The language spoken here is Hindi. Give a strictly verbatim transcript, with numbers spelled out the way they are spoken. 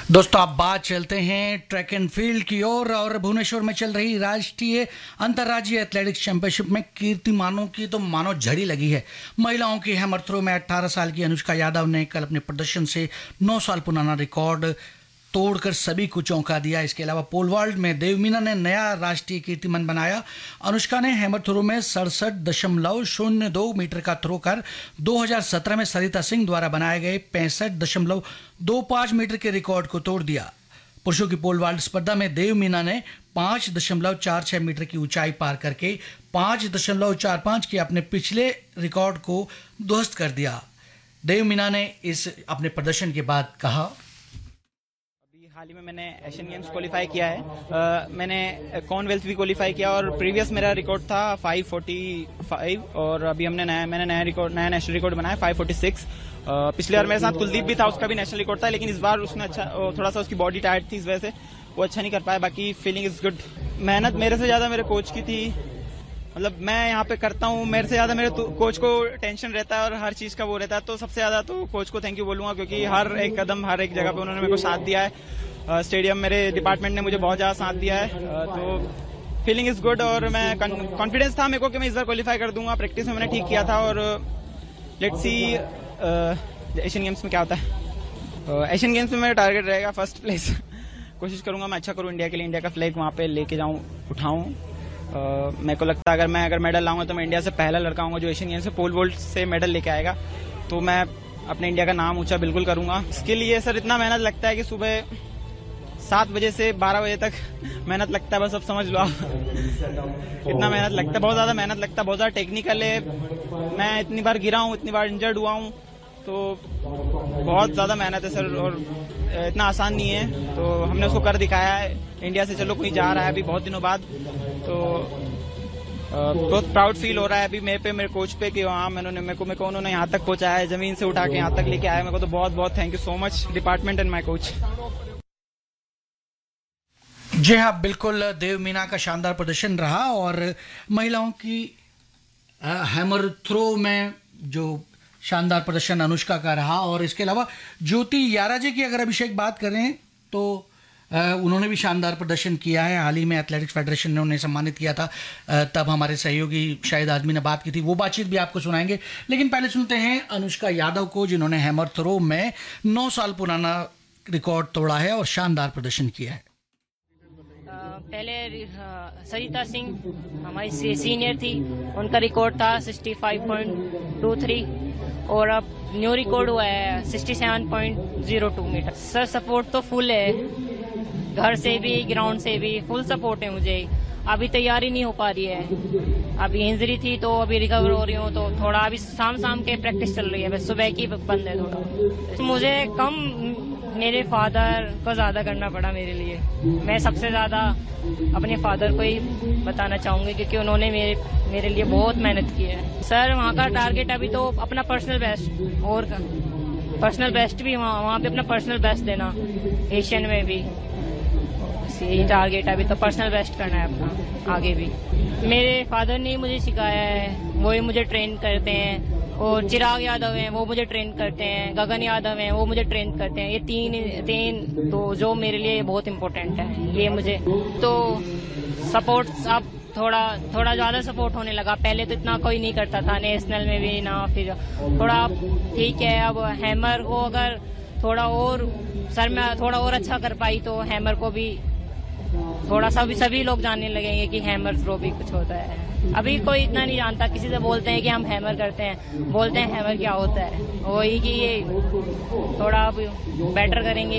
दोस्तों आप बात चलते हैं ट्रैक एंड फील्ड की ओर और, और भुवनेश्वर में चल रही राष्ट्रीय अंतर्राज्यीय एथलेटिक्स चैंपियनशिप में कीर्तिमानों की तो मानो झड़ी लगी है। महिलाओं की हैमर थ्रो में अठारह साल की अनुष्का यादव ने कल अपने प्रदर्शन से नौ साल पुराना रिकॉर्ड तोड़कर सभी को चौंका दिया। इसके अलावा पोल वॉल्ट में देवमीना ने नया राष्ट्रीय कीर्तिमान बनाया। अनुष्का ने हैमर थ्रो में सड़सठ दशमलव शून्य दो मीटर का थ्रो कर दो हज़ार सत्रह में सरिता सिंह द्वारा बनाए गए पैंसठ दशमलव दो पाँच मीटर के रिकॉर्ड को तोड़ दिया। पुरुषों की पोल वॉल्ट स्पर्धा में देवमीना ने पाँच दशमलव चार छह मीटर की ऊंचाई पार करके पाँच दशमलव चार पाँच के अपने पिछले रिकॉर्ड को ध्वस्त कर दिया। देवमीना ने इस अपने प्रदर्शन के बाद कहा, हाल ही में मैंने एशियन गेम्स क्वालिफाई किया है। आ, मैंने कॉमनवेल्थ भी क्वालिफाई किया और प्रीवियस मेरा रिकॉर्ड था पाँच सौ पैंतालीस और अभी हमने नया मैंने नया रिकॉर्ड नया नेशनल रिकॉर्ड बनाया पाँच सौ छियालीस। पिछले बार मेरे साथ कुलदीप भी था, उसका भी नेशनल रिकॉर्ड था, लेकिन इस बार उसने अच्छा थोड़ा सा उसकी बॉडी टाइट थी, इस वजह से वो अच्छा नहीं कर पाया। बाकी फीलिंग इज गुड। मेहनत मेरे से ज्यादा मेरे कोच की थी। मतलब मैं यहाँ पे करता हूँ, मेरे से ज्यादा मेरे तो, कोच को टेंशन रहता है और हर चीज का वो रहता है, तो सबसे ज्यादा तो कोच को थैंक यू बोलूंगा, क्योंकि हर एक कदम हर एक जगह पे उन्होंने मेरे को साथ दिया है। स्टेडियम मेरे डिपार्टमेंट ने मुझे बहुत ज्यादा साथ दिया है, तो फीलिंग इज गुड और मैं कॉन्फिडेंस था मेरे को कि मैं इस बार क्वालिफाई कर दूंगा। प्रैक्टिस में मैंने ठीक किया था और लेट्स सी एशियन गेम्स में क्या होता है। एशियन गेम्स में मेरा टारगेट रहेगा फर्स्ट प्लेस। कोशिश करूंगा मैं अच्छा करूं इंडिया के लिए, इंडिया का फ्लैग वहां पे लेके जाऊं, उठाऊं। मेरे को लगता है अगर मैं अगर मेडल लाऊंगा तो मैं इंडिया से पहला लड़का हूंगा जो एशियन गेम्स से पोल वॉल्ट से मेडल लेके आएगा, तो मैं अपने इंडिया का नाम ऊंचा बिल्कुल करूंगा। इसके लिए सर इतना मेहनत लगता है कि सुबह सात बजे से बारह बजे तक मेहनत लगता है, बस अब समझ लो आप। इतना मेहनत लगता है, बहुत ज्यादा मेहनत लगता है, बहुत ज्यादा टेक्निकल है। मैं इतनी बार गिरा हूँ, इतनी बार इंजर्ड हुआ हूँ, तो बहुत ज्यादा मेहनत है सर और इतना आसान नहीं है। तो हमने उसको कर दिखाया है। इंडिया से चलो कोई जा रहा है अभी बहुत दिनों बाद, तो बहुत प्राउड फील हो रहा है अभी मेरे पे, मेरे कोच पे, कि हाँ मैंने मेरे को मेरे को उन्होंने यहाँ तक पहुंचाया है, जमीन से उठा के यहाँ तक लेके आया। मेरे को तो बहुत बहुत thank you so much department and my coach. जी हाँ, बिल्कुल देवमीना का शानदार प्रदर्शन रहा और महिलाओं की हैमर थ्रो में जो शानदार प्रदर्शन अनुष्का का रहा। और इसके अलावा ज्योति याराजे की अगर अभिषेक बात करें तो उन्होंने भी शानदार प्रदर्शन किया है। हाल ही में एथलेटिक्स फेडरेशन ने उन्हें सम्मानित किया था, तब हमारे सहयोगी शाहिद आजमी ने बात की थी, वो बातचीत भी आपको सुनाएंगे। लेकिन पहले सुनते हैं अनुष्का यादव को, जिन्होंने हैमर थ्रो में नौ साल पुराना रिकॉर्ड तोड़ा है और शानदार प्रदर्शन किया है। पहले सरिता सिंह हमारी सीनियर थी, उनका रिकॉर्ड था पैंसठ पॉइंट दो तीन और अब न्यू रिकॉर्ड हुआ है सड़सठ point zero two metre. Sir support तो फुल है, घर से भी ग्राउंड से भी फुल सपोर्ट है मुझे। अभी तैयारी नहीं हो पा रही है, अभी इंजरी थी तो अभी रिकवर हो रही हूँ, तो थोड़ा अभी शाम शाम के प्रैक्टिस चल रही है, बस सुबह की बंद है थोड़ा। तो मुझे कम मेरे फादर को ज्यादा करना पड़ा मेरे लिए। मैं सबसे ज्यादा अपने फादर को ही बताना चाहूंगी, क्योंकि उन्होंने मेरे मेरे लिए बहुत मेहनत की है। सर वहाँ का टारगेट अभी तो अपना पर्सनल बेस्ट और पर्सनल बेस्ट भी वहाँ वहाँ पे अपना पर्सनल बेस्ट देना, एशियन में भी यही टारगेट है अभी तो, पर्सनल बेस्ट करना है अपना आगे भी। मेरे फादर ने मुझे सिखाया है, वो ही मुझे ट्रेन करते हैं, और चिराग यादव हैं वो मुझे ट्रेन करते हैं, गगन यादव हैं वो मुझे ट्रेन करते हैं। ये तीन तीन तो जो मेरे लिए बहुत इम्पोर्टेंट है, ये मुझे तो सपोर्ट अब थोड़ा थोड़ा ज्यादा सपोर्ट होने लगा। पहले तो इतना कोई नहीं करता था, नेशनल में भी ना, फिर थोड़ा ठीक है। अब हैमर को अगर थोड़ा और सर में थोड़ा और अच्छा कर पाई तो हैमर को भी थोड़ा सा भी सभी लोग जानने लगेंगे कि हैमर थ्रो भी कुछ होता है। अभी कोई इतना नहीं जानता, किसी से बोलते हैं कि हम हैमर करते हैं, बोलते हैं हैमर क्या होता है, वही कि ये थोड़ा अब बेटर करेंगे।